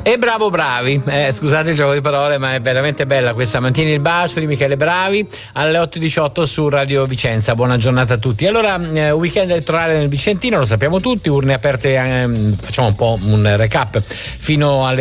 E bravo bravi, scusate il gioco di parole, ma è veramente bella questa. Mantieni il bacio di Michele Bravi alle 8:18 su Radio Vicenza. Buona giornata a tutti. Allora, weekend elettorale nel Vicentino, lo sappiamo tutti, urne aperte, facciamo un po' un recap fino alle